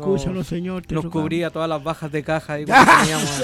Escúchanos, señor. Nos cubría todas las bajas de caja ahí cuando teníamos.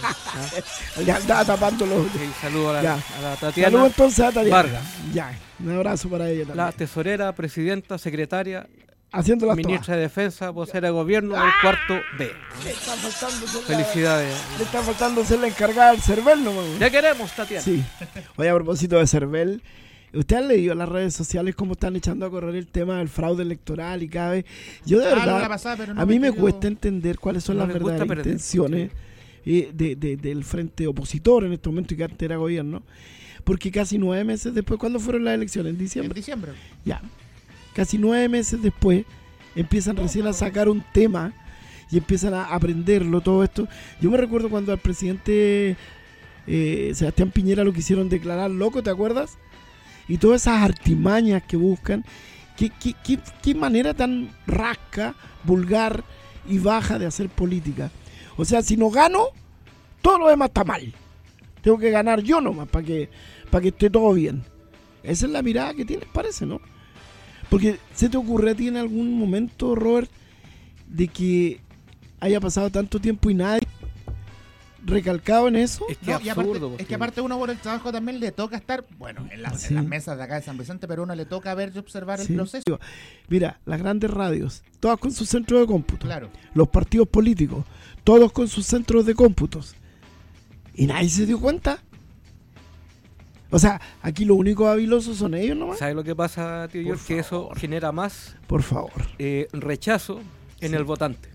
Ya andaba tapándolo. Sí, saludo a la Tatiana. Saludos entonces a Tatiana Vargas. Ya, un abrazo para ella también. La tesorera, presidenta, secretaria, Haciéndolas ministra de Defensa, vocera de gobierno del cuarto B. Le está faltando ser Felicidades. Le está faltando ser la encargada del CERVEL, ¿no? Ya queremos, Tatiana. Sí. Oye, a propósito de CERVEL, ¿usted ha leído en las redes sociales cómo están echando a correr el tema del fraude electoral y cada vez? Yo de verdad, a mí me cuesta entender cuáles son las verdaderas intenciones del frente opositor en este momento y que antes era gobierno. Porque casi 9 meses después, ¿cuándo fueron las elecciones? ¿En diciembre? En diciembre. Ya. Casi 9 meses después empiezan recién a sacar un tema y empiezan a aprenderlo, todo esto. Yo me recuerdo cuando al presidente Sebastián Piñera lo quisieron declarar loco, ¿te acuerdas? Y todas esas artimañas que buscan, qué manera tan rasca, vulgar y baja de hacer política. O sea, si no gano, todo lo demás está mal. Tengo que ganar yo nomás para que esté todo bien. Esa es la mirada que tienes, parece, ¿no? Porque ¿se te ocurre a ti en algún momento, Robert, de que haya pasado tanto tiempo y nadie recalcado en eso? Es que absurdo. Es que aparte uno por el trabajo también le toca estar, bueno, en las mesas de acá de San Vicente, pero uno le toca ver y observar el proceso. Mira, las grandes radios, todas con sus centros de cómputo. Claro. Los partidos políticos, todos con sus centros de cómputos. ¿Y nadie se dio cuenta? O sea, aquí los únicos habilosos son ellos nomás. ¿Sabes lo que pasa, tío George? Que eso genera más rechazo en el votante.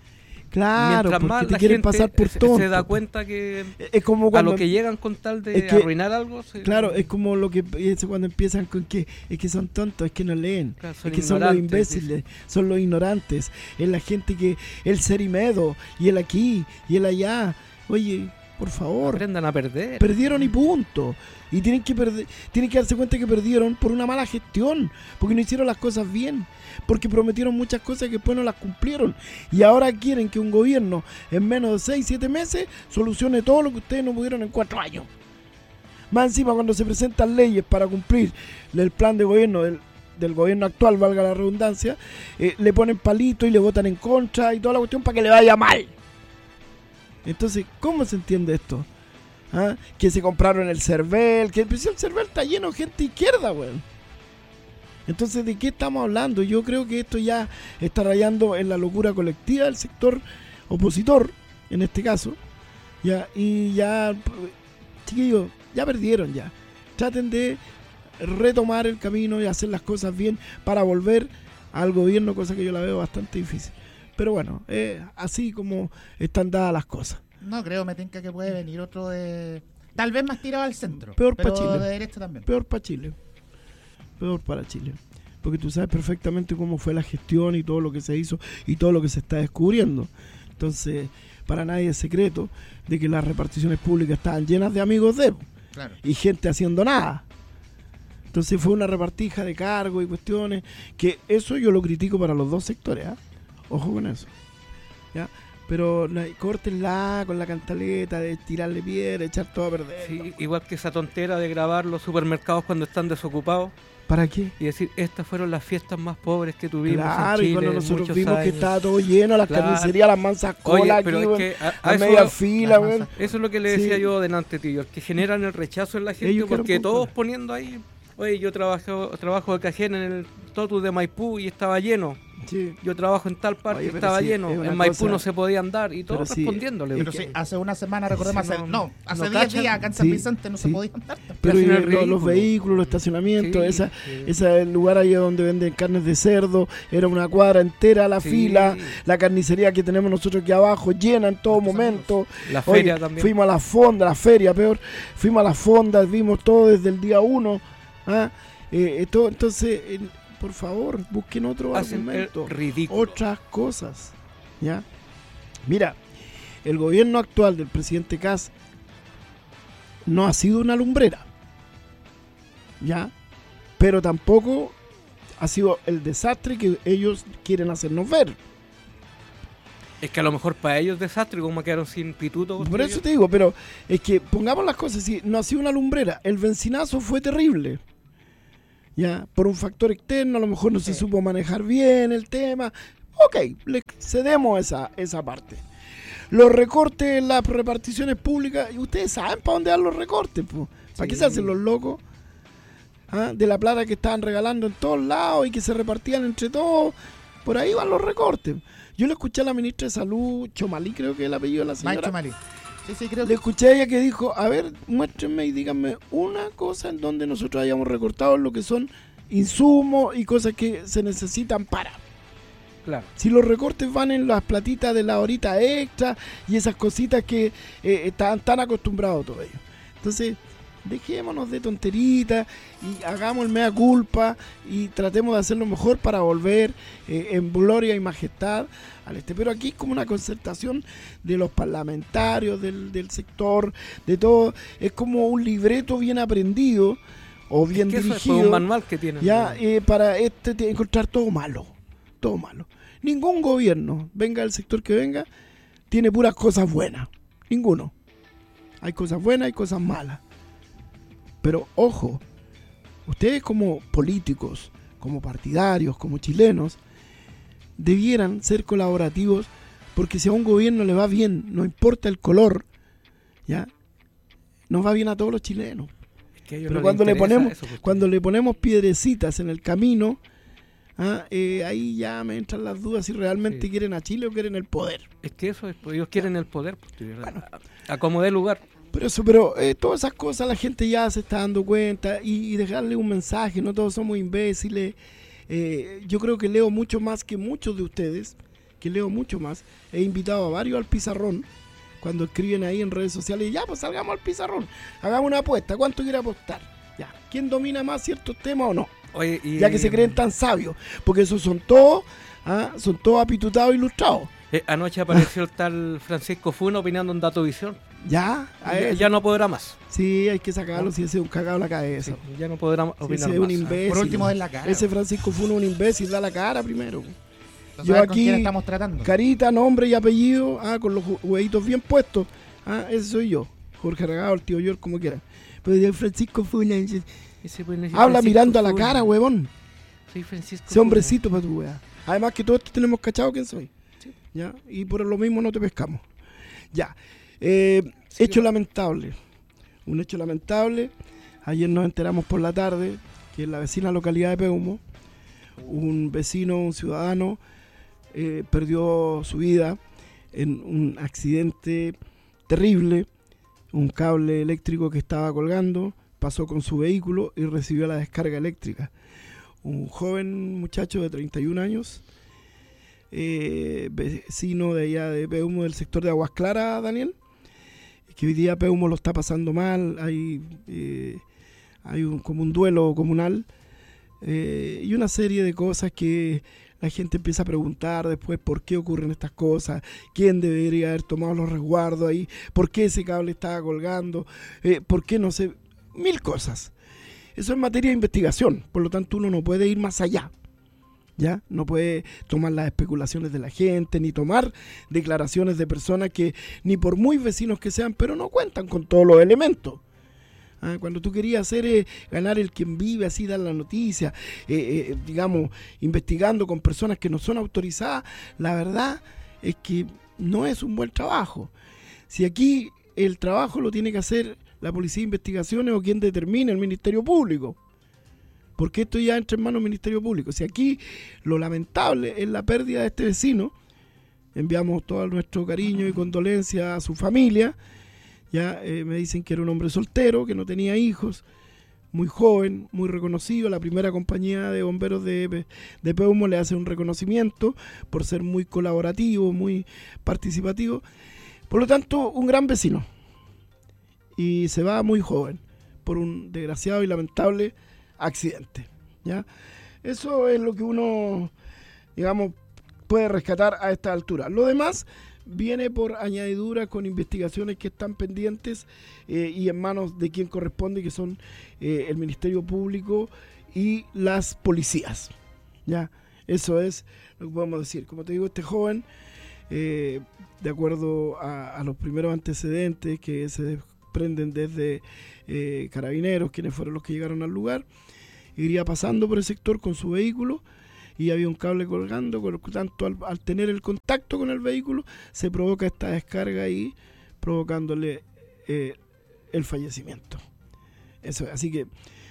Claro, mientras porque más te la quieren gente pasar por tonto. se da cuenta que es como cuando, a lo que llegan con tal de arruinar algo. Claro, es como lo que cuando empiezan con que es que son tontos, es que no leen, claro, es que son los imbéciles, son los ignorantes, es la gente que el Cerimedo y el aquí y el allá. Oye, por favor, aprendan a perder. Perdieron y punto. Y tienen que darse cuenta que perdieron por una mala gestión, porque no hicieron las cosas bien, porque prometieron muchas cosas que después no las cumplieron. Y ahora quieren que un gobierno en menos de 6, 7 meses solucione todo lo que ustedes no pudieron en 4 años. Más encima, cuando se presentan leyes para cumplir el plan de gobierno del gobierno actual, valga la redundancia, le ponen palito y le votan en contra y toda la cuestión para que le vaya mal. Entonces, ¿cómo se entiende esto? ¿Ah? Que se compraron el CERVEL, que el CERVEL está lleno de gente izquierda, weón. Entonces, ¿de qué estamos hablando? Yo creo que esto ya está rayando en la locura colectiva del sector opositor, en este caso. Ya, y ya, chiquillos, ya perdieron ya. Traten de retomar el camino y hacer las cosas bien para volver al gobierno, cosa que yo la veo bastante difícil. Pero bueno, así como están dadas las cosas. No creo, me tinca que puede venir otro de... Tal vez más tirado al centro. Peor para Chile. De derecha también. Peor para Chile. Peor para Chile. Porque tú sabes perfectamente cómo fue la gestión y todo lo que se hizo y todo lo que se está descubriendo. Entonces, para nadie es secreto de que las reparticiones públicas estaban llenas de amigos de... Claro. Y gente haciendo nada. Entonces fue una repartija de cargos y cuestiones que eso yo lo critico para los dos sectores, ¿eh? Ojo con eso, ¿ya? Pero córtenla con la cantaleta de tirarle piedra, echar todo a perder. Sí, igual que esa tontera de grabar los supermercados cuando están desocupados. ¿Para qué? Y decir, estas fueron las fiestas más pobres que tuvimos claro, en Chile. Y cuando nosotros vimos años. que estaba todo lleno, las carnicerías, las mansas cola. Oye, pero aquí, es que a media fila, güey. Eso es lo que le decía yo delante, tío, que generan el rechazo en la gente. Ellos porque todos poniendo ahí, oye, yo trabajo de cajero en el Totus de Maipú y estaba lleno. Sí. Yo trabajo en tal parte, estaba lleno. En Maipú no se podía andar y todos respondiéndole. Pero sí, hace una semana recordemos, hace 10 días acá en San Vicente no se podía andar. Pero los vehículos, los estacionamientos, ese lugar ahí donde venden carnes de cerdo, era una cuadra entera la fila, la carnicería que tenemos nosotros aquí abajo llena en todo momento. La feria también. Fuimos a la fonda, la feria peor, fuimos a las fondas, vimos todo desde el día 1. Entonces... por favor, busquen otro argumento, otras cosas, ¿ya? Mira, el gobierno actual del presidente Kast no ha sido una lumbrera, ¿ya? Pero tampoco ha sido el desastre que ellos quieren hacernos ver. Es que a lo mejor para ellos desastre, como quedaron sin pituto. Por eso te digo, pero es que pongamos las cosas así, no ha sido una lumbrera, el bencinazo fue terrible. Ya, por un factor externo, a lo mejor no se supo manejar bien el tema, Ok, le cedemos esa parte. Los recortes en las reparticiones públicas, y ustedes saben para dónde van los recortes, pues. ¿Para qué se hacen los locos? ¿Ah? De la plata que estaban regalando en todos lados y que se repartían entre todos. Por ahí van los recortes. Yo le escuché a la ministra de Salud, Chomalí, creo que es el apellido de la señora. Chomalí. Sí, creo. Le escuché a ella que dijo, a ver, muéstrenme y díganme una cosa en donde nosotros hayamos recortado lo que son insumos y cosas que se necesitan para. Claro. Si los recortes van en las platitas de la horita extra y esas cositas que están tan acostumbrados todos ellos. Entonces, dejémonos de tonteritas y hagamos el mea culpa y tratemos de hacerlo mejor para volver en gloria y majestad al este. Pero aquí es como una concertación de los parlamentarios, del sector, de todo. Es como un libreto bien aprendido o bien dirigido. Eso es un manual que tienen. Ya, para encontrar todo malo. Todo malo. Ningún gobierno, venga del sector que venga, tiene puras cosas buenas. Ninguno. Hay cosas buenas y cosas malas. Pero ojo, ustedes como políticos, como partidarios, como chilenos, debieran ser colaborativos, porque si a un gobierno le va bien, no importa el color, ya, nos va bien a todos los chilenos. Es que pero cuando le ponemos piedrecitas en el camino, ahí ya me entran las dudas si realmente quieren a Chile o quieren el poder. Es que eso es, ellos quieren el poder, bueno, a como dé lugar. Pero todas esas cosas la gente ya se está dando cuenta y dejarle un mensaje, no todos somos imbéciles. Yo creo que leo mucho más que muchos de ustedes, He invitado a varios al pizarrón cuando escriben ahí en redes sociales, ya pues salgamos al pizarrón, hagamos una apuesta, ¿cuánto quiere apostar? Ya, ¿quién domina más ciertos temas o no? Oye, ya que se creen tan sabios, porque esos son todos apitutados, ilustrados. Anoche apareció el tal Francisco Funo opinando en Datovisión. Ya no podrá más. Sí, hay que sacarlo, si ese es un cagado en la cabeza. Sí, ya no podrá opinar más. Un imbécil. Por último, es la cara. Ese Francisco Funo es un imbécil, da la cara primero. Entonces, yo aquí, ¿con quién estamos tratando? Carita, nombre y apellido, con los huevitos bien puestos. Ese soy yo. Jorge Regado, el tío York, como quiera. Pero el Francisco Funo... Habla mirando a la cara, huevón. Soy Francisco Ese hombrecito para tu weá. Además que todos tenemos cachado quién soy. Sí. ¿Ya? Y por lo mismo no te pescamos. Ya. Hecho lamentable. Un hecho lamentable. Ayer nos enteramos por la tarde que en la vecina localidad de Peumo, un ciudadano, perdió su vida en un accidente terrible. Un cable eléctrico que estaba colgando pasó con su vehículo y recibió la descarga eléctrica. Un joven muchacho de 31 años, vecino de allá de Peumo, del sector de Aguas Claras, Daniel, que hoy día Peumo lo está pasando mal, hay como un duelo comunal y una serie de cosas que la gente empieza a preguntar después por qué ocurren estas cosas, quién debería haber tomado los resguardos ahí, por qué ese cable estaba colgando, por qué no sé... Mil cosas. Eso es materia de investigación, por lo tanto uno no puede ir más allá. ¿Ya? No puede tomar las especulaciones de la gente, ni tomar declaraciones de personas que, ni por muy vecinos que sean, pero no cuentan con todos los elementos. Cuando tú querías hacer ganar el quien vive, así dar la noticia, digamos, investigando con personas que no son autorizadas, la verdad es que no es un buen trabajo. Si aquí el trabajo lo tiene que hacer la Policía de Investigaciones o quien determine, el Ministerio Público. Porque esto ya entra en manos del Ministerio Público. Si aquí lo lamentable es la pérdida de este vecino, enviamos todo nuestro cariño y condolencia a su familia. Ya me dicen que era un hombre soltero, que no tenía hijos, muy joven, muy reconocido. La primera compañía de bomberos de Peumo le hace un reconocimiento por ser muy colaborativo, muy participativo. Por lo tanto, un gran vecino. Y se va muy joven por un desgraciado y lamentable accidente. ¿Ya? Eso es lo que uno, digamos, puede rescatar a esta altura. Lo demás viene por añadidura con investigaciones que están pendientes y en manos de quien corresponde, que son el Ministerio Público y las policías. ¿Ya? Eso es lo que podemos decir. Como te digo, este joven, de acuerdo a los primeros antecedentes que se desprenden desde Carabineros, quienes fueron los que llegaron al lugar, iría pasando por el sector con su vehículo y había un cable colgando, por lo tanto al tener el contacto con el vehículo se provoca esta descarga ahí, provocándole el fallecimiento. Eso es. Así que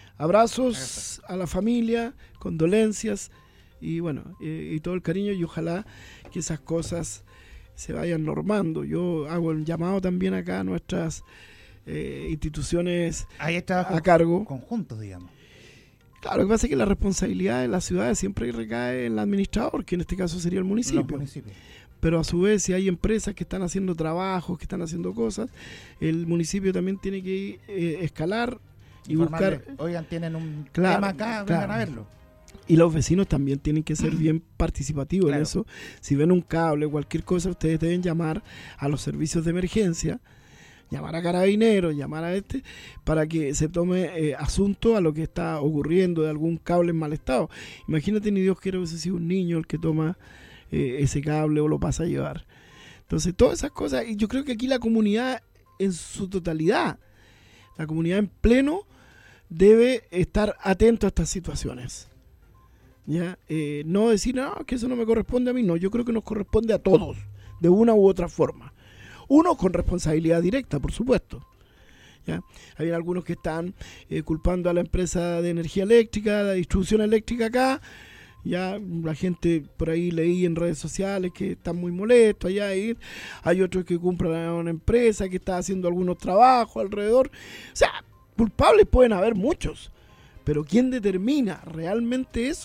abrazos a la familia, condolencias y bueno, y todo el cariño, y ojalá que esas cosas se vayan normando. Yo hago el llamado también acá a nuestras instituciones a cargo. Conjuntos, digamos. Claro, lo que pasa es que la responsabilidad de las ciudades siempre recae en el administrador, que en este caso sería el municipio. Los municipios. Pero a su vez, si hay empresas que están haciendo trabajos, que están haciendo cosas, el municipio también tiene que escalar y buscar... Oigan, tienen un tema acá, vengan a verlo. Y los vecinos también tienen que ser bien participativos en eso. Si ven un cable, cualquier cosa, ustedes deben llamar a los servicios de emergencia, llamar a Carabineros, llamar a para que se tome asunto a lo que está ocurriendo de algún cable en mal estado. Imagínate, ni Dios quiera que sea un niño el que toma ese cable o lo pasa a llevar. Entonces, todas esas cosas, y yo creo que aquí la comunidad en su totalidad, la comunidad en pleno, debe estar atento a estas situaciones. ¿Ya? No decir, no, que eso no me corresponde a mí. No, yo creo que nos corresponde a todos, de una u otra forma. Uno con responsabilidad directa, por supuesto. ¿Ya? Hay algunos que están culpando a la empresa de energía eléctrica, la distribución eléctrica acá. Ya la gente por ahí leí en redes sociales que están muy molestos allá. Hay otros que compran a una empresa que está haciendo algunos trabajos alrededor. O sea, culpables pueden haber muchos, pero ¿quién determina realmente eso?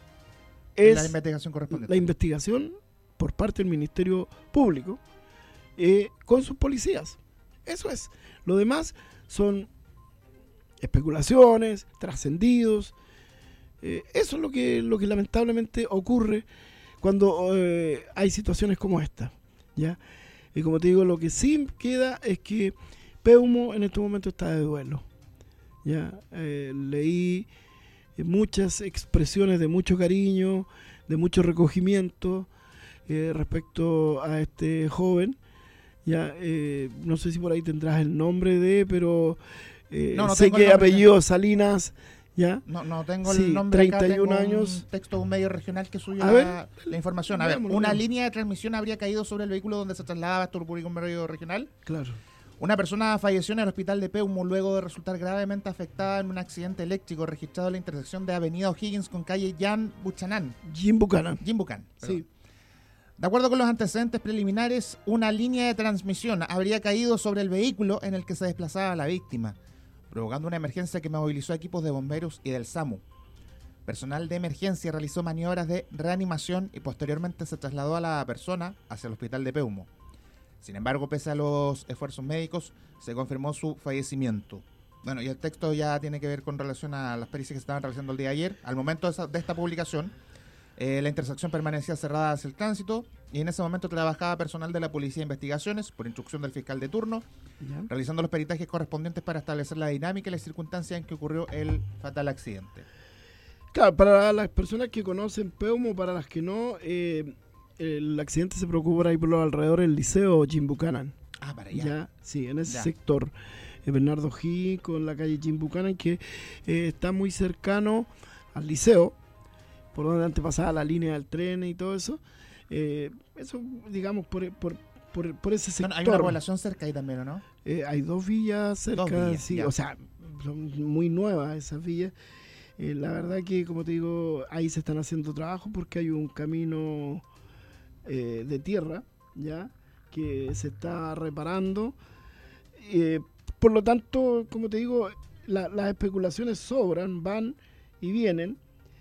Es la investigación correspondiente. La investigación por parte del Ministerio Público con sus policías. Eso es. Lo demás son especulaciones, trascendidos. Eso es lo que lamentablemente ocurre cuando hay situaciones como esta, ¿ya? Y como te digo, lo que sí queda es que Peumo en este momento está de duelo, ¿ya? Leí muchas expresiones de mucho cariño, de mucho recogimiento respecto a este joven, ¿ya? No sé si por ahí tendrás el nombre pero no sé que apellido Salinas. ¿Ya? No tengo el nombre 31 acá, años. Un texto de un medio regional que subió la información. A ver, una línea de transmisión habría caído sobre el vehículo donde se trasladaba, esto lo publicó un medio regional. Claro. Una persona falleció en el hospital de Peumo luego de resultar gravemente afectada en un accidente eléctrico registrado en la intersección de Avenida O'Higgins con calle Jim Buchanan. Sí. De acuerdo con los antecedentes preliminares, una línea de transmisión habría caído sobre el vehículo en el que se desplazaba la víctima, provocando una emergencia que movilizó equipos de bomberos y del SAMU. Personal de emergencia realizó maniobras de reanimación y posteriormente se trasladó a la persona hacia el hospital de Peumo. Sin embargo, pese a los esfuerzos médicos, se confirmó su fallecimiento. Bueno, y el texto ya tiene que ver con relación a las pericias que se estaban realizando el día de ayer. Al momento de esta publicación, la intersección permanecía cerrada hacia el tránsito y en ese momento trabajaba personal de la Policía de Investigaciones por instrucción del fiscal de turno, realizando los peritajes correspondientes para establecer la dinámica y las circunstancias en que ocurrió el fatal accidente. Claro, para las personas que conocen Peumo, para las que no, el accidente se produjo por ahí por los alrededores del liceo Jim Buchanan. Ah, para allá. Ya, sí, en ese sector. Bernardo G con la calle Jim Buchanan, que está muy cercano al liceo, por donde antes pasaba la línea del tren y todo eso. Eso, digamos, por ese sector. Bueno, hay una población cerca ahí también, ¿o no? Hay dos villas cerca, sí, ya. O sea, son muy nuevas esas villas. La verdad que, como te digo, ahí se están haciendo trabajos porque hay un camino de tierra, ya, que se está reparando. Por lo tanto, como te digo, las especulaciones sobran, van y vienen.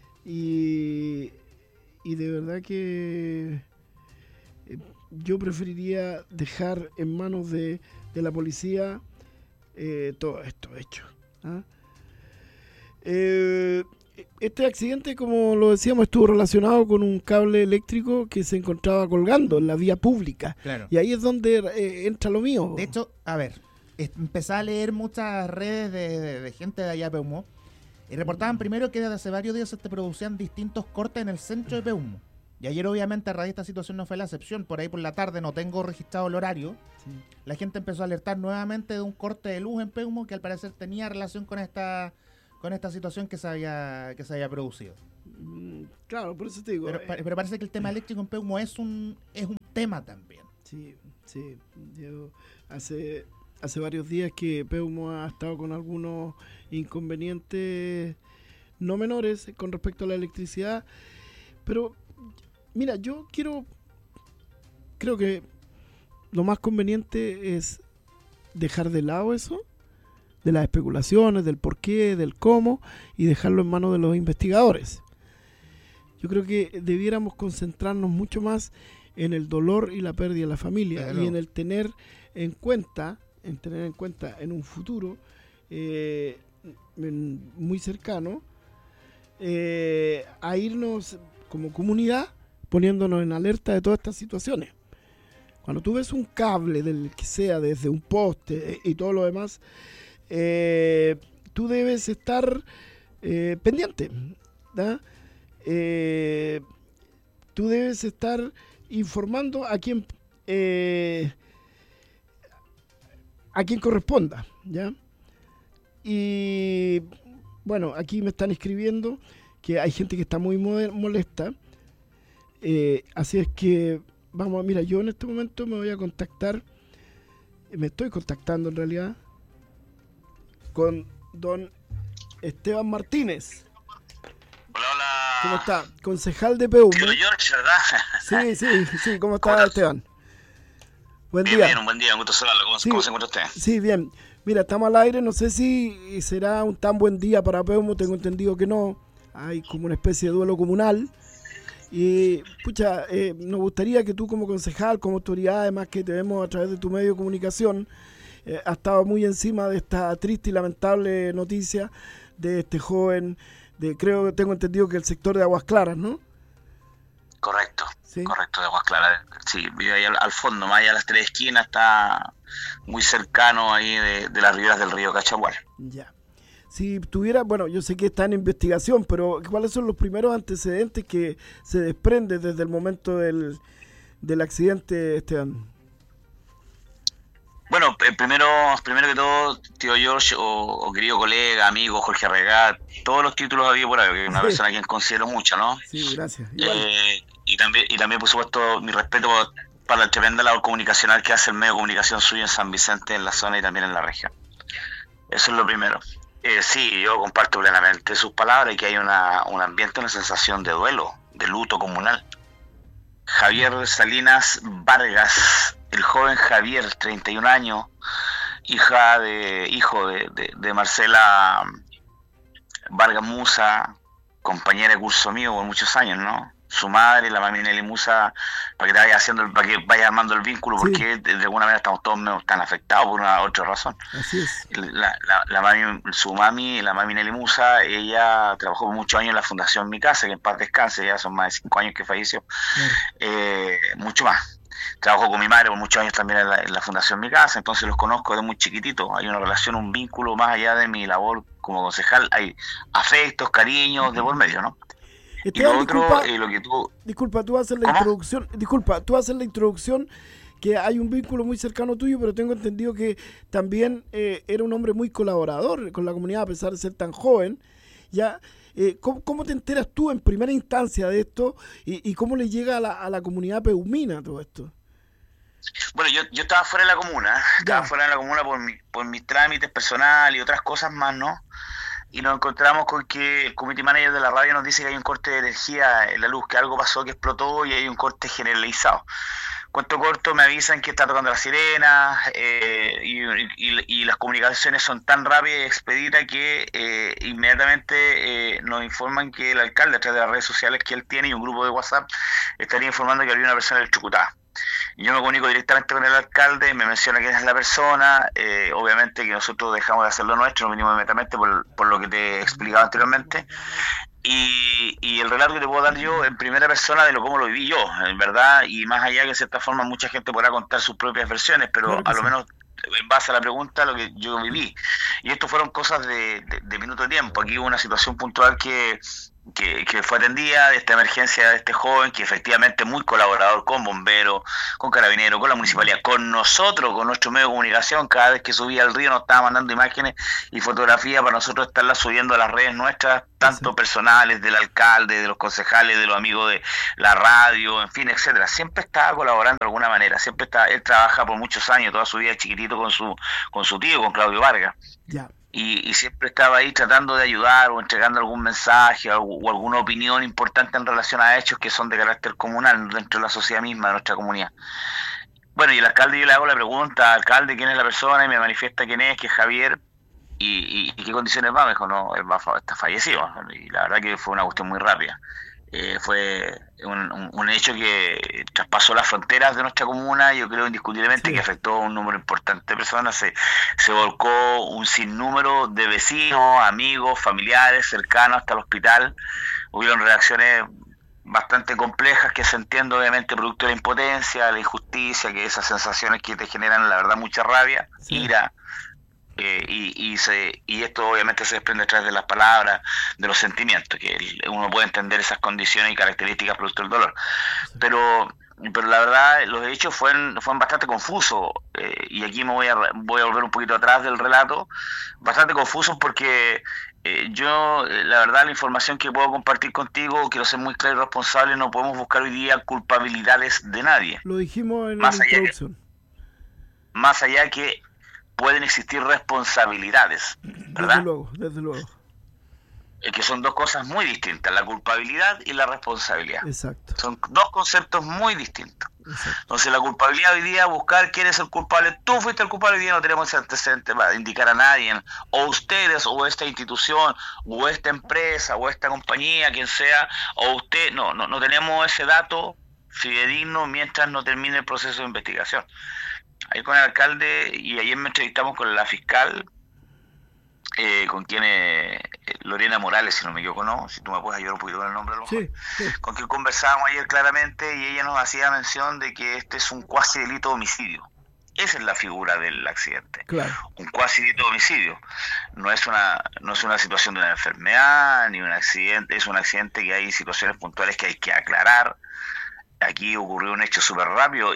Y de verdad que yo preferiría dejar en manos de la policía todo esto hecho. ¿Ah? Este accidente, como lo decíamos, estuvo relacionado con un cable eléctrico que se encontraba colgando en la vía pública. Claro. Y ahí es donde entra lo mío. De hecho, a ver, empecé a leer muchas redes de gente de allá de Peumo y reportaban primero que desde hace varios días se producían distintos cortes en el centro de Peumo. Y ayer, obviamente, a raíz de esta situación no fue la excepción. Por ahí por la tarde, no tengo registrado el horario. Sí. La gente empezó a alertar nuevamente de un corte de luz en Peumo que al parecer tenía relación con esta situación que se había producido. Claro, por eso te digo. Pero parece que el tema eléctrico en Peumo es un tema también. Sí. Yo hace varios días que Peumo ha estado con algunos inconvenientes no menores con respecto a la electricidad. Pero, mira, creo que lo más conveniente es dejar de lado eso, de las especulaciones, del por qué, del cómo, y dejarlo en manos de los investigadores. Yo creo que debiéramos concentrarnos mucho más en el dolor y la pérdida de la familia, y en el tener en cuenta en un futuro muy cercano, a irnos como comunidad poniéndonos en alerta de todas estas situaciones. Cuando tú ves un cable del que sea, desde un poste y todo lo demás, tú debes estar pendiente, ¿da? Tú debes estar informando a quien corresponda, ¿ya? Y bueno, aquí me están escribiendo que hay gente que está muy molesta, así es que vamos, mira, yo en este momento me estoy contactando en realidad con don Esteban Martínez. Hola. ¿Cómo está? Concejal de Peumo. Tío George, ¿verdad? Sí, ¿cómo está Esteban? Buen día. Bien, un buen día, un gusto saludarlo. ¿Cómo se encuentra usted? Sí, bien. Mira, estamos al aire, no sé si será un tan buen día para Peumo, tengo entendido que no. Hay como una especie de duelo comunal. Y, pucha, nos gustaría que tú como concejal, como autoridad, además que te vemos a través de tu medio de comunicación, has estado muy encima de esta triste y lamentable noticia de este joven, creo que tengo entendido que el sector de Aguas Claras, ¿no? Correcto, ¿sí? Correcto, de Aguas Claras. Sí, vive ahí al fondo, más allá de las 3 esquinas, está muy cercano ahí de las riberas del río Cachagual. Ya. Si tuviera, bueno, yo sé que está en investigación, pero ¿cuáles son los primeros antecedentes que se desprenden desde el momento del accidente, Esteban? Bueno, primero que todo, tío George, o querido colega, amigo, Jorge Regat, todos los títulos había por ahí, que es una persona a quien considero mucho, ¿no? Sí, gracias. Y también, por supuesto, mi respeto para la tremenda labor comunicacional que hace el medio de comunicación suyo en San Vicente, en la zona y también en la región. Eso es lo primero. Sí, yo comparto plenamente sus palabras y que hay un ambiente, una sensación de duelo, de luto comunal. Javier Salinas Vargas, el joven Javier, 31 años, hijo de Marcela Vargas Musa, compañera de curso mío por muchos años, ¿no? Su madre, la mami Nelly Musa, para que vaya armando el vínculo, porque de alguna manera estamos todos tan afectados por una otra razón. Así es. Su mami, la mami Nelly Musa, ella trabajó por muchos años en la Fundación Mi Casa, que en paz descanse, ya son más de 5 años que falleció. Claro. Mucho más. Trabajó con mi madre por muchos años también en la Fundación Mi Casa, entonces los conozco desde muy chiquitito. Hay una relación, un vínculo más allá de mi labor como concejal, hay afectos, cariños de por medio, ¿no? Esteban, y lo otro, lo que tú... Disculpa, tú haces la introducción, que hay un vínculo muy cercano tuyo, pero tengo entendido que también era un hombre muy colaborador con la comunidad, a pesar de ser tan joven. Ya, ¿cómo te enteras tú en primera instancia de esto y cómo le llega a la comunidad peumina todo esto? Bueno, yo estaba fuera de la comuna, por mis trámites personales y otras cosas más, ¿no? Y nos encontramos con que el community manager de la radio nos dice que hay un corte de energía en la luz, que algo pasó, que explotó y hay un corte generalizado. Cuento corto, me avisan que está tocando la sirena y las comunicaciones son tan rápidas y expeditas que inmediatamente nos informan que el alcalde, a través de las redes sociales que él tiene y un grupo de WhatsApp, estaría informando que había una persona electrocutada. Yo me comunico directamente con el alcalde, me menciona quién es la persona, obviamente que nosotros dejamos de hacer lo nuestro, nos vinimos inmediatamente por lo que te he explicado anteriormente, y el relato que te puedo dar yo en primera persona de cómo lo viví yo, en verdad, y más allá que de cierta forma mucha gente podrá contar sus propias versiones, pero claro, a lo menos en base a la pregunta lo que yo viví. Y esto fueron cosas de minuto de tiempo. Aquí hubo una situación puntual que que fue atendida de esta emergencia de este joven, que efectivamente muy colaborador con bomberos, con carabineros, con la municipalidad, con nosotros, con nuestro medio de comunicación. Cada vez que subía al río nos estaba mandando imágenes y fotografías para nosotros estarlas subiendo a las redes nuestras, tanto personales, del alcalde, de los concejales, de los amigos de la radio, en fin, etcétera. Siempre estaba colaborando de alguna manera, siempre está. Él trabaja por muchos años, toda su vida chiquitito con su tío, con Claudio Vargas. Ya. Y siempre estaba ahí tratando de ayudar o entregando algún mensaje o alguna opinión importante en relación a hechos que son de carácter comunal dentro de la sociedad misma de nuestra comunidad. Bueno, y el alcalde, yo le hago la pregunta, alcalde, ¿quién es la persona? Y me manifiesta quién es, que es Javier. ¿Y qué condiciones va? Me dijo, no, él está fallecido. Y la verdad que fue una cuestión muy rápida. Fue un hecho que traspasó las fronteras de nuestra comuna, yo creo indiscutiblemente, sí, que afectó a un número importante de personas. Se volcó un sinnúmero de vecinos, amigos, familiares cercanos hasta el hospital. Hubieron reacciones bastante complejas que se entiende obviamente producto de la impotencia, la injusticia, que esas sensaciones que te generan la verdad mucha rabia, sí, ira. Y esto obviamente se desprende a través de las palabras, de los sentimientos, que uno puede entender esas condiciones y características producto del dolor. Pero la verdad, los hechos fueron bastante confusos, y aquí voy a volver un poquito atrás del relato, bastante confusos porque yo, la verdad, la información que puedo compartir contigo, quiero ser muy claro y responsable, no podemos buscar hoy día culpabilidades de nadie. Lo dijimos en la introducción. Más allá que pueden existir responsabilidades, ¿verdad? Desde luego. Que son dos cosas muy distintas, la culpabilidad y la responsabilidad. Exacto. Son dos conceptos muy distintos. Exacto. Entonces la culpabilidad hoy día, buscar quién es el culpable, tú fuiste el culpable, hoy día no tenemos ese antecedente para indicar a nadie, o ustedes, o esta institución, o esta empresa, o esta compañía, quien sea, o usted, no tenemos ese dato fidedigno mientras no termine el proceso de investigación. Ahí con el alcalde, y ayer me entrevistamos con la fiscal, con quien Lorena Morales, si no me equivoco, ¿no? Si tú me puedes ayudar un poquito con el nombre, a lo mejor. Sí. Con quien conversábamos ayer claramente, y ella nos hacía mención de que este es un cuasi delito de homicidio. Esa es la figura del accidente. Claro. Un cuasi delito de homicidio. No es una situación de una enfermedad, ni un accidente, es un accidente que hay situaciones puntuales que hay que aclarar. Aquí ocurrió un hecho súper rápido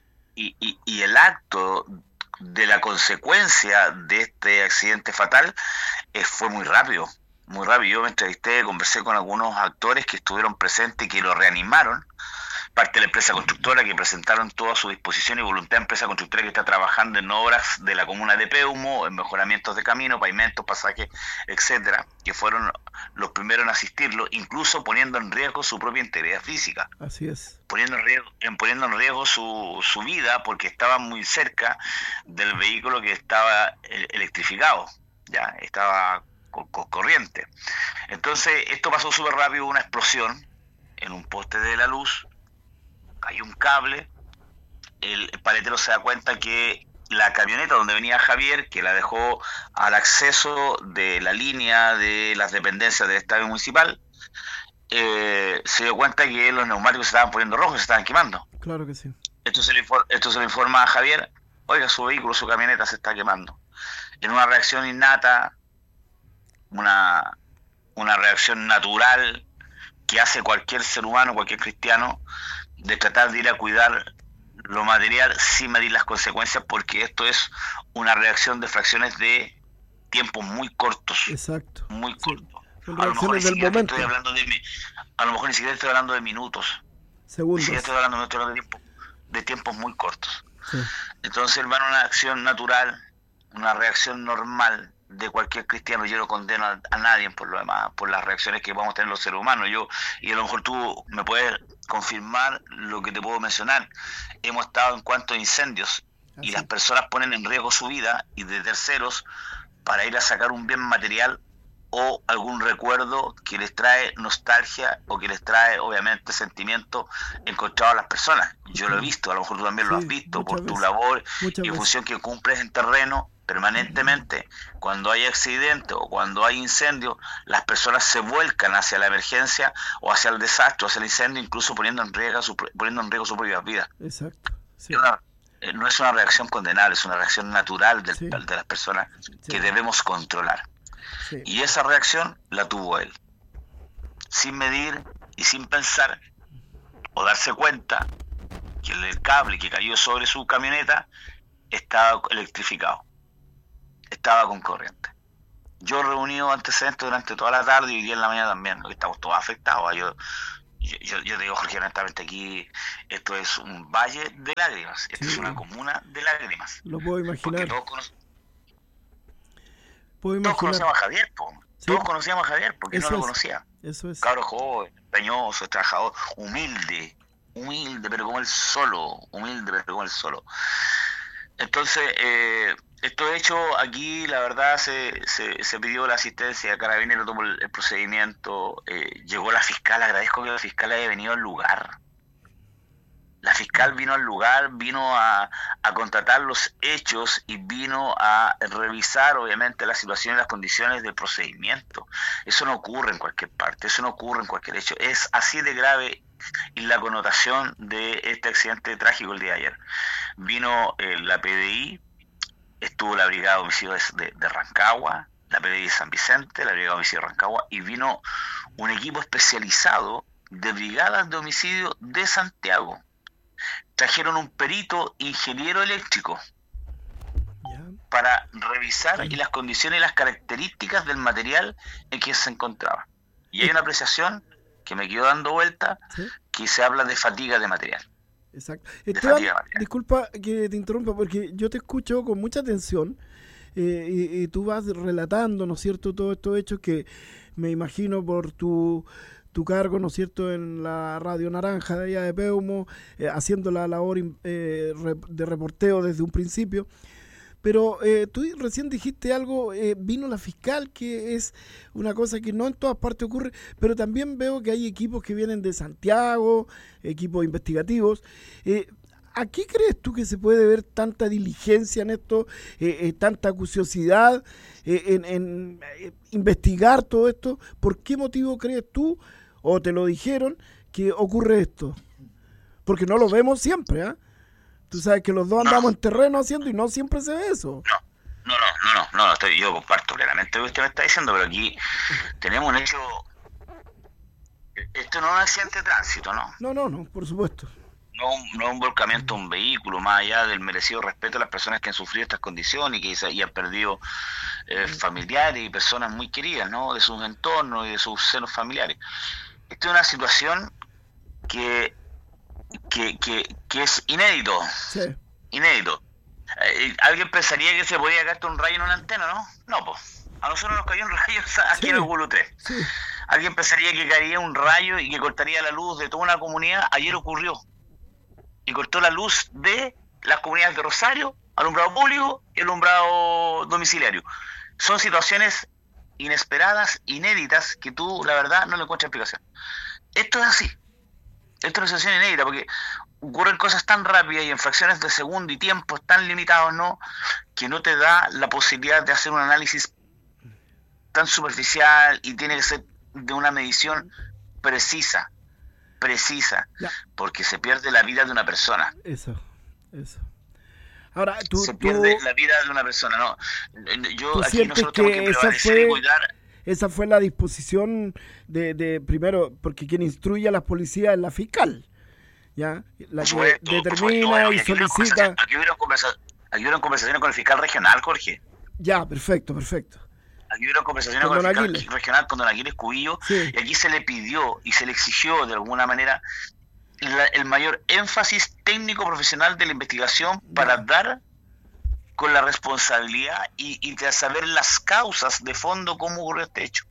y el acto de la consecuencia de este accidente fatal fue muy rápido. Yo me entrevisté, conversé con algunos actores que estuvieron presentes y que lo reanimaron, parte de la empresa constructora, que presentaron toda su disposición y voluntad, empresa constructora que está trabajando en obras de la comuna de Peumo, en mejoramientos de camino, pavimentos, pasajes, etcétera, que fueron los primeros en asistirlo, incluso poniendo en riesgo su propia integridad física. Así es. Poniendo en riesgo su vida, porque estaban muy cerca del vehículo que estaba electrificado, ya estaba con corriente. Entonces esto pasó súper rápido, una explosión en un poste de la luz, cayó un cable, el paletero se da cuenta que la camioneta donde venía Javier, que la dejó al acceso de la línea de las dependencias del estadio municipal, se dio cuenta que los neumáticos se estaban poniendo rojos, se estaban quemando. Claro que sí. Esto se le informa a Javier: oiga, su vehículo, su camioneta se está quemando. En una reacción innata, una reacción natural que hace cualquier ser humano, cualquier cristiano, de tratar de ir a cuidar lo material sin medir las consecuencias, porque esto es una reacción de fracciones de tiempos muy cortos. Exacto. Muy cortos. Son A lo mejor ni siquiera momento. ni siquiera estoy hablando de minutos. Segundos. Ni siquiera estoy hablando de tiempos muy cortos. Sí. Entonces, hermano, una acción natural, una reacción normal de cualquier cristiano. Yo no condeno a nadie por lo demás, por las reacciones que vamos a tener los seres humanos. Y a lo mejor tú me puedes confirmar lo que te puedo mencionar. Hemos estado en cuanto a incendios, y las personas ponen en riesgo su vida y de terceros para ir a sacar un bien material o algún recuerdo que les trae nostalgia o que les trae obviamente sentimiento encontrado a las personas. Yo lo he visto, a lo mejor tú también lo has visto por tu labor y función que cumples en terreno permanentemente. Cuando hay accidente o cuando hay incendio, las personas se vuelcan hacia la emergencia o hacia el desastre, hacia el incendio, incluso poniendo en riesgo su propia vida. Exacto. Sí. No es una reacción condenable, es una reacción natural de las personas que debemos controlar. Sí. Y esa reacción la tuvo él. sin medir y sin pensar o darse cuenta que el cable que cayó sobre su camioneta estaba electrificado, estaba con corriente. Yo he reunido antecedentes durante toda la tarde y hoy día en la mañana también, que estamos todos afectados. Yo te digo, Jorge, honestamente aquí esto es un valle de lágrimas, esto es una comuna de lágrimas. Lo puedo imaginar. Todos conocíamos a Javier, todos conocíamos a Javier, porque no lo conocía. Eso es. Cabro joven, empeñoso, trabajador, humilde, pero como él solo, Entonces, esto hecho aquí, la verdad, se pidió la asistencia, Carabineros tomó el procedimiento, llegó la fiscal, agradezco que la fiscal haya venido al lugar. La fiscal vino al lugar, vino a constatar los hechos y vino a revisar, obviamente, la situación y las condiciones del procedimiento. Eso no ocurre en cualquier parte, eso no ocurre en cualquier hecho. Es así de grave y la connotación de este accidente trágico el día de ayer. Vino la PDI, estuvo la Brigada de Homicidios de Rancagua, la PDI de San Vicente, la Brigada de Homicidios de Rancagua, y vino un equipo especializado de brigadas de homicidio de Santiago. Trajeron un perito ingeniero eléctrico para revisar y las condiciones y las características del material en que se encontraba. Y hay una apreciación que me quedó dando vuelta, que se habla de fatiga de material. Exacto. Esteban, disculpa que te interrumpa, porque yo te escucho con mucha atención y tú vas relatando, ¿no es cierto?, todos estos hechos que me imagino por tu cargo, ¿no es cierto?, en la Radio Naranja de allá de Peumo, haciendo la labor de reporteo desde un principio. Pero tú recién dijiste algo, vino la fiscal, que es una cosa que no en todas partes ocurre, pero también veo que hay equipos que vienen de Santiago, equipos investigativos. ¿A qué crees tú que se puede ver tanta diligencia en esto, tanta curiosidad en investigar todo esto? ¿Por qué motivo crees tú, o te lo dijeron, que ocurre esto? Porque no lo vemos siempre, ¿ah? Tú sabes que los dos andamos en terreno haciendo y no siempre se ve eso. No, yo comparto plenamente lo que usted me está diciendo, pero aquí tenemos un hecho. Esto no es un accidente de tránsito, ¿no? No, por supuesto. No es un volcamiento de un vehículo, más allá del merecido respeto a las personas que han sufrido estas condiciones y han perdido familiares y personas muy queridas, ¿no?, de sus entornos y de sus senos familiares. Esta es una situación que es inédito. Sí. Inédito. ¿Alguien pensaría que se podía caer un rayo en una antena, no? No, pues. A nosotros nos cayó un rayo aquí en el Gulu 3. Sí. ¿Alguien pensaría que caería un rayo y que cortaría la luz de toda una comunidad? Ayer ocurrió. Y cortó la luz de las comunidades de Rosario, alumbrado público y alumbrado domiciliario. Son situaciones inesperadas, inéditas, que tú, la verdad, no le encuentras explicación. Esto es así. Esto es una situación inédita porque ocurren cosas tan rápidas y en fracciones de segundo y tiempos tan limitados, ¿no?, que no te da la posibilidad de hacer un análisis tan superficial y tiene que ser de una medición precisa, porque se pierde la vida de una persona. Eso. Ahora, se pierde la vida de una persona, ¿no? Yo aquí nosotros tenemos que prevalecer y cuidar. Esa fue la disposición de primero, porque quien instruye a las policías es la fiscal, ¿ya? La que determina y solicita. Aquí hubieron conversaciones con el fiscal regional, Jorge. Ya, perfecto. Aquí hubieron conversaciones con el fiscal regional, con don Aquiles Cubillo, sí. Y aquí se le pidió y se le exigió de alguna manera el mayor énfasis técnico profesional de la investigación para dar con la responsabilidad y de saber las causas de fondo cómo ocurrió este hecho.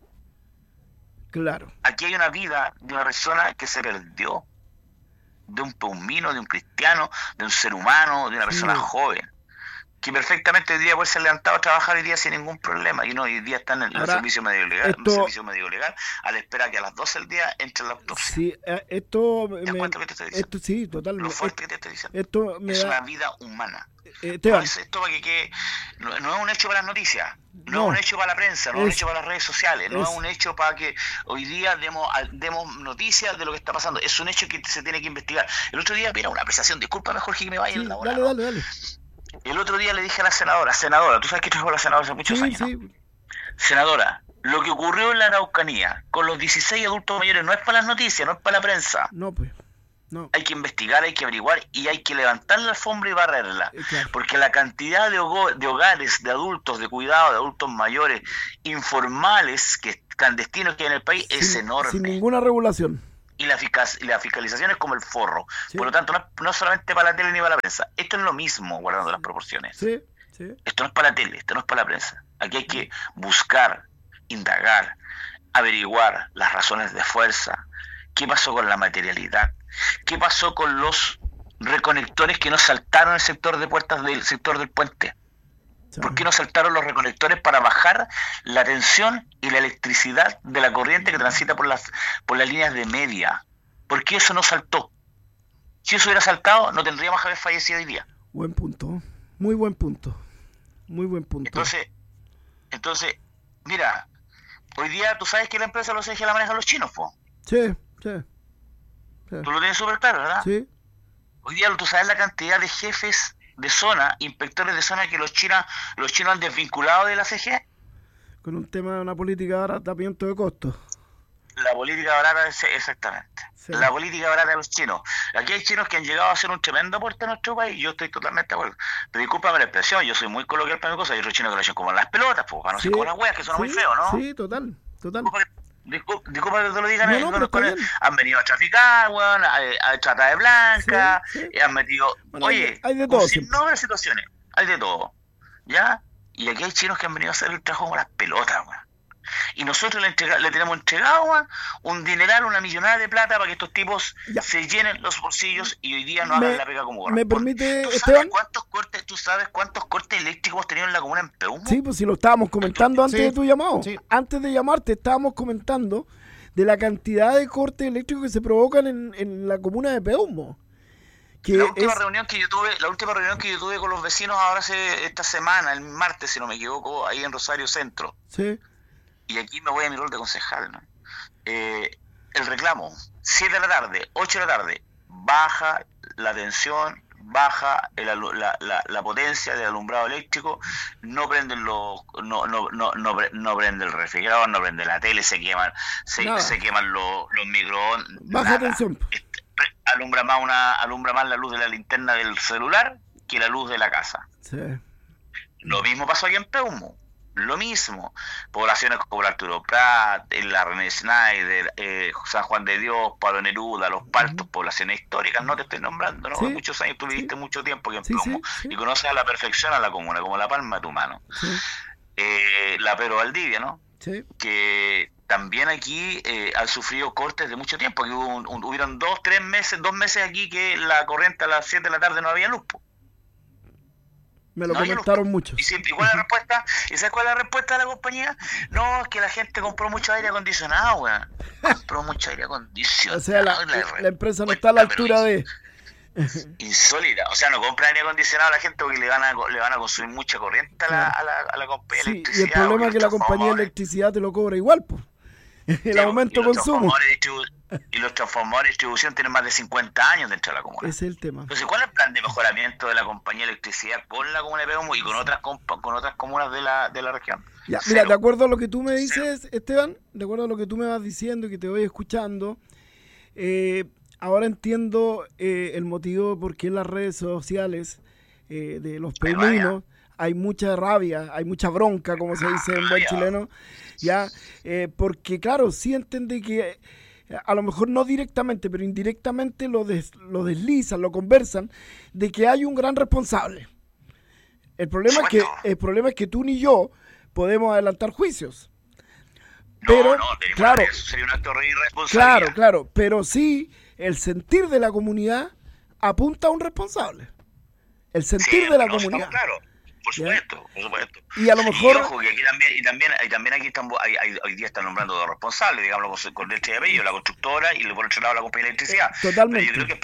Claro. Aquí hay una vida de una persona que se perdió, de un peumino, de un cristiano, de un ser humano, de una persona joven, que perfectamente hoy día puede ser levantado a trabajar hoy día sin ningún problema, y no, hoy día están en el servicio médico legal, a la espera que a las 12 del día entre la autopsia. Sí, esto ¿te das cuenta que te estoy diciendo? Esto sí, totalmente. Lo fuerte que te estoy diciendo. Es una vida humana. No es esto para que no es un hecho para las noticias, no es un hecho para la prensa, no es un hecho para las redes sociales, no es un hecho para que hoy día demos noticias de lo que está pasando, es un hecho que se tiene que investigar. El otro día, mira, una apreciación, discúlpame Jorge que me vaya en la hora. Dale. El otro día le dije a la senadora, tú sabes que trajo la senadora hace muchos años, ¿no? Senadora, Lo que ocurrió en la Araucanía con los 16 adultos mayores no es para las noticias, no es para la prensa. No, pues. No. Hay que investigar, hay que averiguar y hay que levantar la alfombra y barrerla. Claro. Porque la cantidad de hogares, de adultos, de cuidado, de adultos mayores, informales, clandestinos que hay en el país, es enorme. Sin ninguna regulación. Y la fiscalización es como el forro. Sí. Por lo tanto, no es solamente para la tele ni para la prensa. Esto es lo mismo, guardando las proporciones. Sí. Esto no es para la tele, esto no es para la prensa. Aquí hay que buscar, indagar, averiguar las razones de fuerza. ¿Qué pasó con la materialidad? ¿Qué pasó con los reconectores que no saltaron el sector de puertas del sector del puente? ¿Por qué no saltaron los reconectores para bajar la tensión y la electricidad de la corriente que transita por las líneas de media? ¿Por qué eso no saltó? Si eso hubiera saltado, no tendríamos que haber fallecido hoy día. Buen punto, muy buen punto. Muy buen punto. Entonces, mira, hoy día tú sabes que la empresa Los Ejes la manejan los chinos, po. Sí. Tú lo tienes súper claro, ¿verdad? Sí. Hoy día tú sabes la cantidad de jefes de zona, inspectores de zona que los chinos han desvinculado de la CGE. Con un tema de una política de abaratamiento de costos. La política barata, exactamente. Sí. La política barata de los chinos. Aquí hay chinos que han llegado a hacer un tremendo aporte a nuestro país, yo estoy totalmente de acuerdo. Pero discúlpame la expresión, yo soy muy coloquial para mi cosa, hay otros chinos que lo hacen como las pelotas, pues, para no ser como las weas, que son muy feos, ¿no? Sí, total. Disculpa que te lo digan, han venido a traficar, weón, a trata de blanca, han metido, bueno, oye, hay de todo, sin nombre de situaciones, hay de todo, ¿ya? Y aquí hay chinos que han venido a hacer el trabajo como las pelotas, weón. Y nosotros le tenemos entregado, weón, un dineral, una millonada de plata para que estos tipos se llenen los bolsillos y hoy día no hagan la pega como corresponde. ¿Me permite, Esteban? ¿Tú sabes cuántos cortes eléctricos hemos tenido en la comuna en Peumo? Sí, pues si lo estábamos comentando antes de tu llamado. Sí. Antes de llamarte estábamos comentando de la cantidad de cortes eléctricos que se provocan en la comuna de Peumo. La última reunión que yo tuve con los vecinos ahora esta semana, el martes, si no me equivoco, ahí en Rosario Centro. Sí. Y aquí me voy a mi rol de concejal, ¿no? El reclamo, 7 de la tarde, 8 de la tarde, baja la tensión, baja la potencia del alumbrado eléctrico, no prende no prende el refrigerador, no prende la tele, se queman los microondas. Baja tensión. Alumbra más la luz de la linterna del celular que la luz de la casa. Sí. Lo mismo pasó aquí en Peumo. Lo mismo, poblaciones como la Arturo Prat, la René Schneider, San Juan de Dios, Pablo Neruda, Los Paltos, poblaciones históricas, no te estoy nombrando, ¿no? Sí. Muchos años, tú viviste mucho tiempo aquí en Peumo y conoces a la perfección a la comuna, como la palma de tu mano. Sí. La Pedro Valdivia, ¿no? Sí. Que también aquí han sufrido cortes de mucho tiempo, que hubieron 2 meses aquí que la corriente a las 7 de la tarde no había luz, po. Me lo comentaron mucho. ¿Y cuál es la respuesta? ¿Y sabes cuál es la respuesta de la compañía? No, es que la gente compró mucho aire acondicionado, weón. Compró mucho aire acondicionado. O sea, la empresa no está a la altura de... Insólita. O sea, no compra aire acondicionado a la gente porque le van a consumir mucha corriente a la compañía de electricidad. Y el problema es que la compañía de electricidad te lo cobra igual, pues. El aumento de consumo. Y los transformadores de distribución tienen más de 50 años dentro de la comuna. Ese es el tema. Entonces, ¿cuál es el plan de mejoramiento de la compañía de electricidad con la comuna de Peumo y con otras comunas de la región? Ya, mira, de acuerdo a lo que tú me dices, Esteban, de acuerdo a lo que tú me vas diciendo y que te voy escuchando, ahora entiendo el motivo por qué en las redes sociales de los peuminos hay mucha rabia, hay mucha bronca, como se dice en buen chileno, porque claro, sí entiende que a lo mejor no directamente, pero indirectamente lo deslizan, lo conversan, de que hay un gran responsable. El problema es que tú ni yo podemos adelantar juicios. Pero, claro, eso sería un acto de irresponsabilidad. Claro, pero sí el sentir de la comunidad apunta a un responsable. El sentir de la comunidad. Claro. Por supuesto. Y a lo mejor... Y ojo, que aquí también aquí están, hoy día están nombrando dos responsables, digamos, con leche de apellido, la constructora y por otro lado la compañía de electricidad. Totalmente. Pero yo creo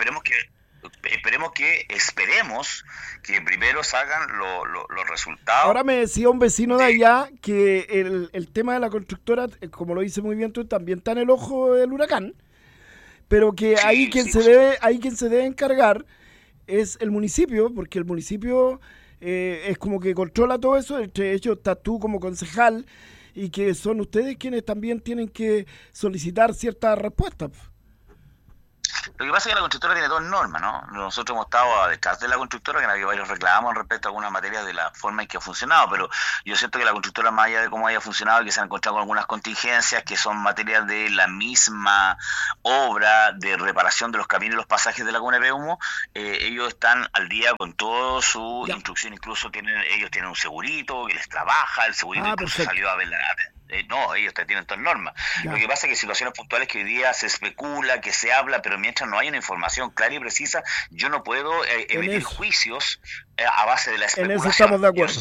que esperemos que primero salgan los resultados. Ahora me decía un vecino de allá que el tema de la constructora, como lo dice muy bien tú, también está en el ojo del huracán, pero que quien se debe encargar es el municipio, porque el municipio es como que controla todo eso. Entre ellos estás tú como concejal y que son ustedes quienes también tienen que solicitar ciertas respuestas. Lo que pasa es que la constructora tiene todo en norma, ¿no? Nosotros hemos estado detrás de la constructora, que había varios reclamos respecto a algunas materias de la forma en que ha funcionado, pero yo siento que la constructora, más allá de cómo haya funcionado, que se han encontrado con algunas contingencias que son materias de la misma obra de reparación de los caminos y los pasajes de la comuna de Peumo, ellos están al día con toda su instrucción, incluso ellos tienen un segurito que les trabaja, el segurito incluso salió a ver no, ellos tienen todo en norma. Lo que pasa es que situaciones puntuales que hoy día se especula, que se habla, pero mientras no hay una información clara y precisa, yo no puedo emitir juicios a base de la especulación. En eso estamos de acuerdo.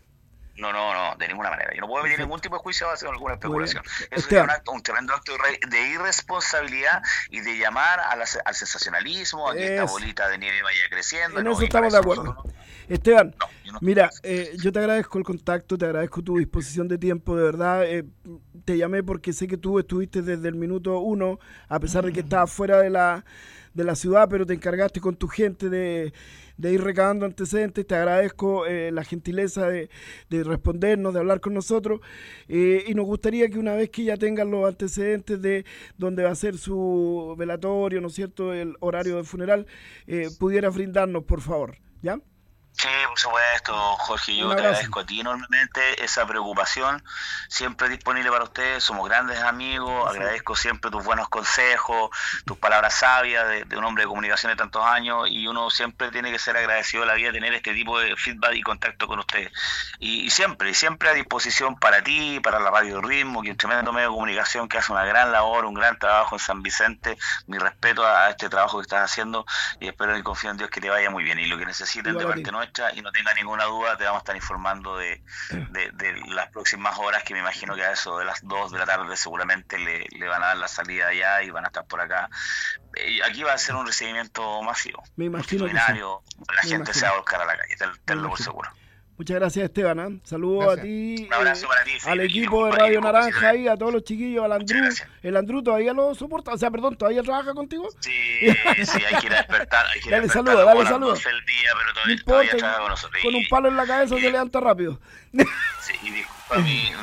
No, de ninguna manera. Yo no puedo emitir ningún tipo de juicio a base de alguna especulación. Eso sería un tremendo acto de irresponsabilidad y de llamar al sensacionalismo, a que esta bolita de nieve vaya creciendo. En eso estamos de acuerdo. Esteban, mira, yo te agradezco el contacto, te agradezco tu disposición de tiempo, de verdad. Te llamé porque sé que tú estuviste desde el minuto 1, a pesar de que estabas fuera de la ciudad, pero te encargaste con tu gente de ir recabando antecedentes. Te agradezco la gentileza de respondernos, de hablar con nosotros, y nos gustaría que una vez que ya tengan los antecedentes de dónde va a ser su velatorio, ¿no es cierto?, el horario del funeral, pudieras brindarnos, por favor, ¿ya? Sí, por supuesto, Jorge, yo te agradezco a ti enormemente esa preocupación, siempre disponible para ustedes, somos grandes amigos, agradezco siempre tus buenos consejos, tus palabras sabias de un hombre de comunicación de tantos años, y uno siempre tiene que ser agradecido de la vida, tener este tipo de feedback y contacto con ustedes, y siempre a disposición para ti, para la Radio Ritmo, que es un tremendo medio de comunicación que hace una gran labor, un gran trabajo en San Vicente. Mi respeto a este trabajo que estás haciendo, y espero y confío en Dios que te vaya muy bien, y lo que necesiten de parte nuestra, y no tenga ninguna duda, te vamos a estar informando de las próximas horas, que me imagino que a eso de las 2 de la tarde seguramente le van a dar la salida allá y van a estar por acá. Aquí va a ser un recibimiento masivo. Me imagino que sí. La gente se va a volcar a la calle, tenlo por seguro. Muchas gracias, Esteban. Saludos a ti, un abrazo para ti, al equipo de Radio Naranja y a todos los chiquillos, al Andrú. ¿El Andrú todavía lo soporta? O sea, perdón, ¿todavía trabaja contigo? Sí, hay que ir a despertar. Dale saludos, dale saludos. No importa, trabaja con nosotros. Con un palo en la cabeza se levanta rápido. Sí, y disculpa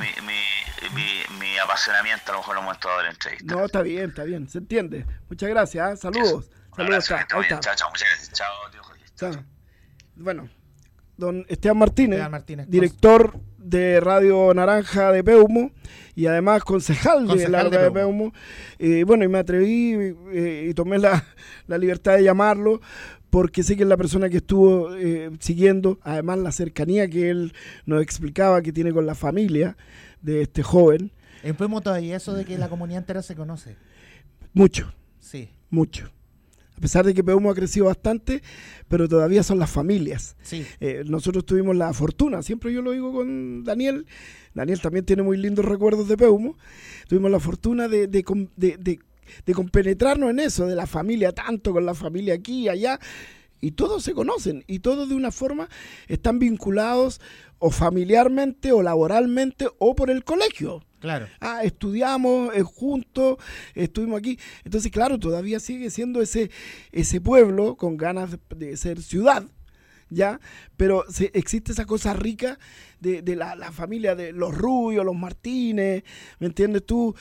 mi apasionamiento, a lo mejor no hemos estado en la entrevista. No, está bien, se entiende. Muchas gracias, saludos. Saludos. Chao, muchas gracias. Chao, tío Jorge. Chao. Bueno. Don Esteban Martínez, director de Radio Naranja de Peumo y además concejal de la de Peumo. Bueno, y me atreví y tomé la libertad de llamarlo porque sé que es la persona que estuvo siguiendo, además la cercanía que él nos explicaba que tiene con la familia de este joven. En Peumo todavía eso de que la comunidad entera se conoce. Mucho. Sí. Mucho. A pesar de que Peumo ha crecido bastante, pero todavía son las familias. Sí. Nosotros tuvimos la fortuna, siempre yo lo digo con Daniel también tiene muy lindos recuerdos de Peumo, tuvimos la fortuna de compenetrarnos en eso, de la familia, tanto con la familia aquí y allá, y todos se conocen, y todos de una forma están vinculados o familiarmente, o laboralmente, o por el colegio. Claro. Estudiamos juntos, estuvimos aquí. Entonces, claro, todavía sigue siendo ese pueblo con ganas de ser ciudad, ¿ya? Pero existe esa cosa rica de la familia de los Rubios, los Martínez, ¿me entiendes tú?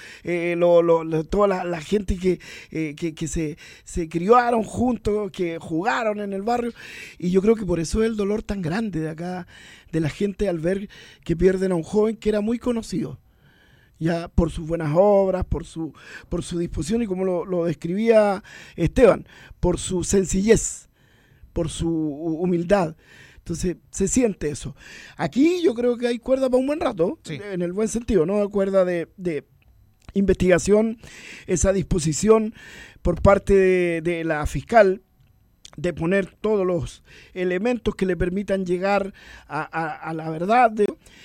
Toda la gente que se criaron juntos, que jugaron en el barrio. Y yo creo que por eso es el dolor tan grande de acá, de la gente al ver que pierden a un joven que era muy conocido, ya por sus buenas obras, por su disposición y como lo describía Esteban, por su sencillez, por su humildad. Entonces se siente eso. Aquí yo creo que hay cuerda para un buen rato, sí, en el buen sentido, ¿no? Cuerda de investigación, esa disposición por parte de la fiscal de poner todos los elementos que le permitan llegar a la verdad.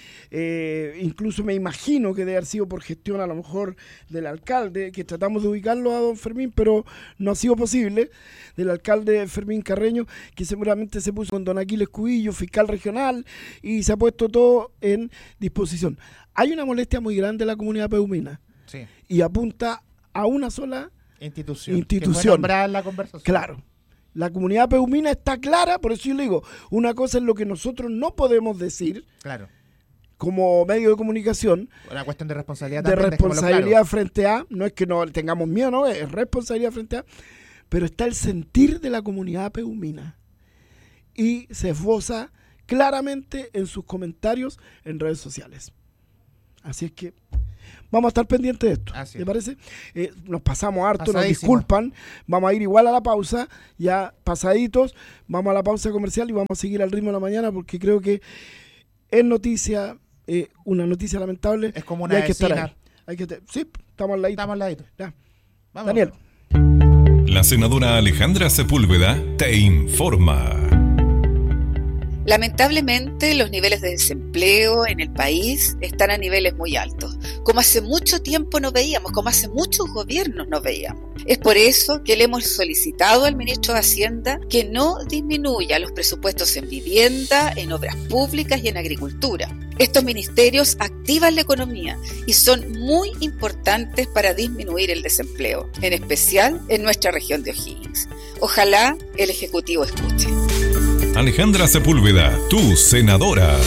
Incluso me imagino que debe haber sido por gestión a lo mejor del alcalde, que tratamos de ubicarlo a don Fermín, pero no ha sido posible, del alcalde Fermín Carreño, que seguramente se puso con don Aquiles Cubillo, fiscal regional, y se ha puesto todo en disposición. Hay una molestia muy grande en la comunidad peumina, sí, y apunta a una sola institución. Que fue nombrada en la conversación. Claro. La comunidad peumina está clara, por eso yo le digo, una cosa es lo que nosotros no podemos decir, claro, como medio de comunicación. Una cuestión de responsabilidad De también, responsabilidad claro. frente a, no es que no tengamos miedo, no, es responsabilidad frente a, pero está el sentir de la comunidad peumina. Y se esboza claramente en sus comentarios en redes sociales. Así es que vamos a estar pendientes de esto. ¿Te parece? Nos pasamos harto, nos disculpan. Vamos a ir igual a la pausa, ya pasaditos. Vamos a la pausa comercial y vamos a seguir al ritmo de la mañana porque creo que es noticia, una noticia lamentable. Es como una hay que vecina. estar ahí. Sí, estamos al ladito. Estamos al ladito. Ya. Vamos. Daniel. La senadora Alejandra Sepúlveda te informa. Lamentablemente, los niveles de desempleo en el país están a niveles muy altos, como hace mucho tiempo no veíamos, como hace muchos gobiernos no veíamos. Es por eso que le hemos solicitado al ministro de Hacienda que no disminuya los presupuestos en vivienda, en obras públicas y en agricultura. Estos ministerios activan la economía y son muy importantes para disminuir el desempleo, en especial en nuestra región de O'Higgins. Ojalá el Ejecutivo escuche. Alejandra Sepúlveda, tu senadora.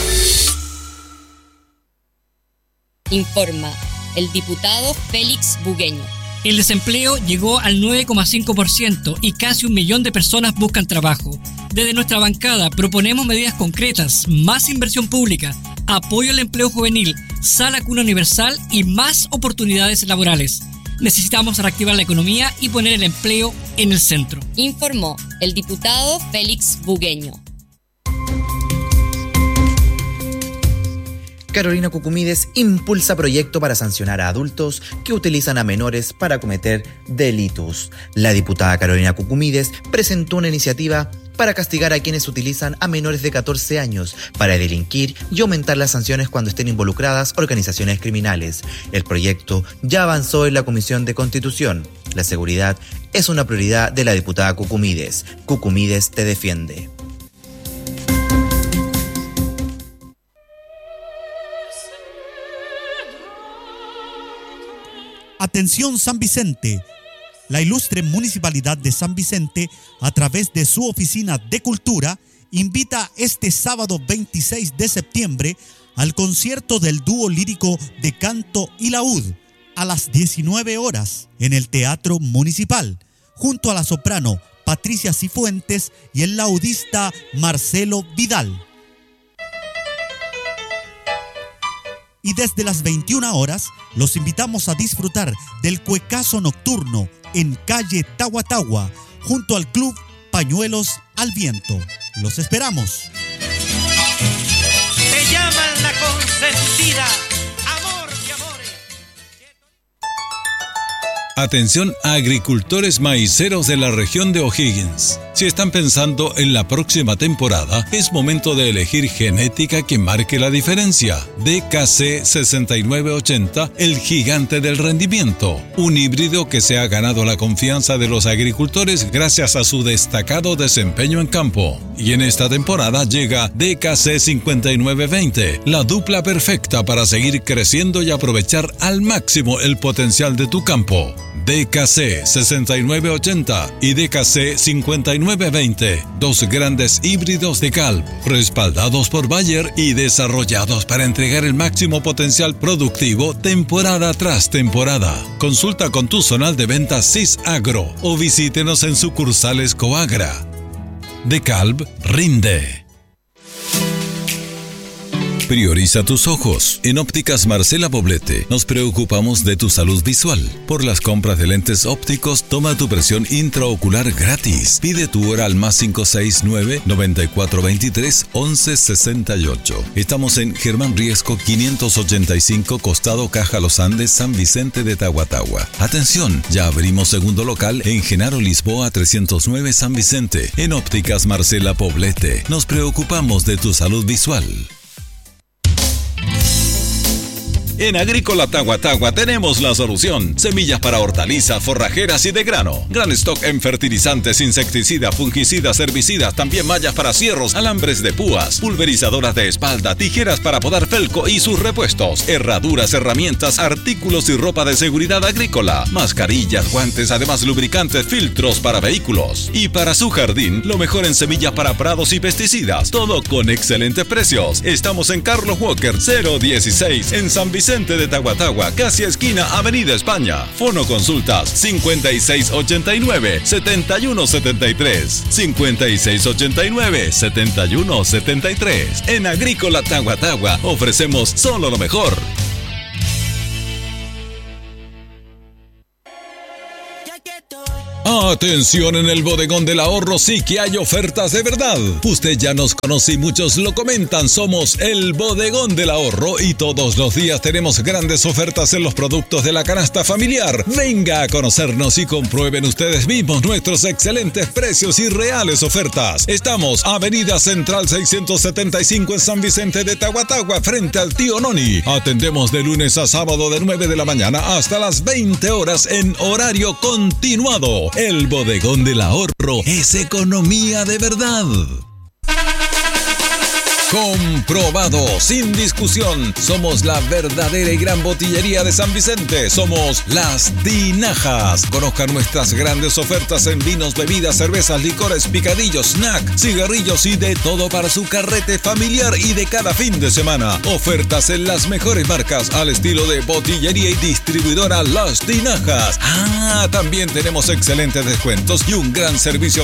Informa el diputado Félix Bugueño. El desempleo llegó al 9,5% y casi 1 millón de personas buscan trabajo. Desde nuestra bancada proponemos medidas concretas, más inversión pública, apoyo al empleo juvenil, sala cuna universal y más oportunidades laborales. Necesitamos reactivar la economía y poner el empleo en el centro. Informó el diputado Félix Bugueño. Carolina Cucumides impulsa proyecto para sancionar a adultos que utilizan a menores para cometer delitos. La diputada Carolina Cucumides presentó una iniciativa para castigar a quienes utilizan a menores de 14 años para delinquir y aumentar las sanciones cuando estén involucradas organizaciones criminales. El proyecto ya avanzó en la Comisión de Constitución. La seguridad es una prioridad de la diputada Cucumides. Cucumides te defiende. Atención San Vicente. La ilustre Municipalidad de San Vicente, a través de su Oficina de Cultura, invita este sábado 26 de septiembre al concierto del dúo lírico de canto y laúd a las 19 horas en el Teatro Municipal, junto a la soprano Patricia Cifuentes y el laudista Marcelo Vidal. Y desde las 21 horas los invitamos a disfrutar del cuecazo nocturno en calle Tahuatahua, junto al Club Pañuelos al Viento. ¡Los esperamos! Te llaman la consentida, amor y amores. Atención a agricultores maiceros de la región de O'Higgins. Si están pensando en la próxima temporada, es momento de elegir genética que marque la diferencia. DKC 6980, el gigante del rendimiento. Un híbrido que se ha ganado la confianza de los agricultores gracias a su destacado desempeño en campo. Y en esta temporada llega DKC 5920, la dupla perfecta para seguir creciendo y aprovechar al máximo el potencial de tu campo. DKC 6980 y DKC 5920, dos grandes híbridos de Calv, respaldados por Bayer y desarrollados para entregar el máximo potencial productivo temporada tras temporada. Consulta con tu zonal de ventas CISAGRO o visítenos en sucursales Coagra. De Calv rinde. Prioriza tus ojos. En Ópticas Marcela Poblete nos preocupamos de tu salud visual. Por las compras de lentes ópticos, toma tu presión intraocular gratis. Pide tu hora al más 569-9423-1168. Estamos en Germán Riesco 585, costado Caja Los Andes, San Vicente de Tahuatahua. Atención, ya abrimos segundo local en Genaro Lisboa 309 San Vicente. En Ópticas Marcela Poblete nos preocupamos de tu salud visual. En Agrícola Tahuatahua tenemos la solución. Semillas para hortalizas, forrajeras y de grano. Gran stock en fertilizantes, insecticidas, fungicidas, herbicidas, también mallas para cierros, alambres de púas, pulverizadoras de espalda, tijeras para podar felco y sus repuestos, herraduras, herramientas, artículos y ropa de seguridad agrícola, mascarillas, guantes, además lubricantes, filtros para vehículos. Y para su jardín, lo mejor en semillas para prados y pesticidas, todo con excelentes precios. Estamos en Carlos Walker 016 en San Vicente de Tahuatahua, casi esquina Avenida España. Fono consultas 5689-7173. 5689-7173. En Agrícola Tahuatahua ofrecemos solo lo mejor. Atención, en el Bodegón del Ahorro sí que hay ofertas de verdad. Usted ya nos conoce y muchos lo comentan. Somos el Bodegón del Ahorro y todos los días tenemos grandes ofertas en los productos de la canasta familiar. Venga a conocernos y comprueben ustedes mismos nuestros excelentes precios y reales ofertas. Estamos Avenida Central 675 en San Vicente de Tahuatahua, frente al Tío Noni. Atendemos de lunes a sábado de 9 de la mañana hasta las 20 horas en horario continuado. El Bodegón del Ahorro es economía de verdad. Comprobado, sin discusión, somos la verdadera y gran botillería de San Vicente. Somos Las Tinajas. Conozcan nuestras grandes ofertas en vinos, bebidas, cervezas, licores, picadillos, snack, cigarrillos y de todo para su carrete familiar y de cada fin de semana. Ofertas en las mejores marcas al estilo de botillería y distribuidora Las Tinajas. También tenemos excelentes descuentos y un gran servicio